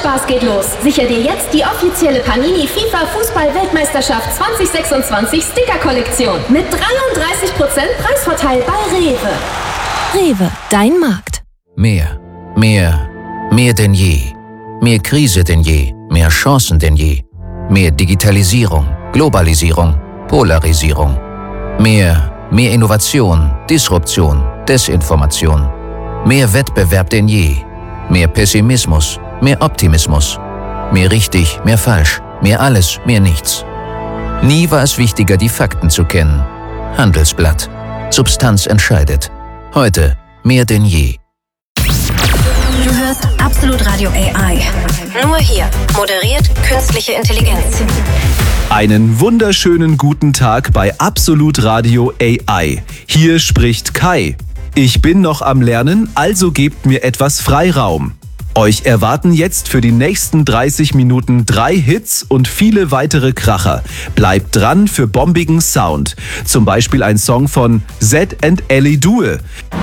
Spaß geht los. Sichere dir jetzt die offizielle Panini FIFA Fußball-Weltmeisterschaft 2026 Sticker-Kollektion mit 33% Preisvorteil bei Rewe. Rewe, dein Markt. Mehr denn je. Mehr Krise denn je, mehr Chancen denn je. Mehr Digitalisierung, Globalisierung, Polarisierung. Mehr Innovation, Disruption, Desinformation. Mehr Wettbewerb denn je. Mehr Pessimismus, mehr Optimismus. Mehr richtig, mehr falsch, mehr alles, mehr nichts. Nie war es wichtiger, die Fakten zu kennen. Handelsblatt. Substanz entscheidet. Heute mehr denn je. Du hörst Absolut Radio AI. Nur hier moderiert künstliche Intelligenz. Einen wunderschönen guten Tag bei Absolut Radio AI. Hier spricht Kai. Ich bin noch am Lernen, also gebt mir etwas Freiraum. Euch erwarten jetzt für die nächsten 30 Minuten 3 Hits und viele weitere Kracher. Bleibt dran für bombigen Sound. Zum Beispiel ein Song von Zed and Ellie Due.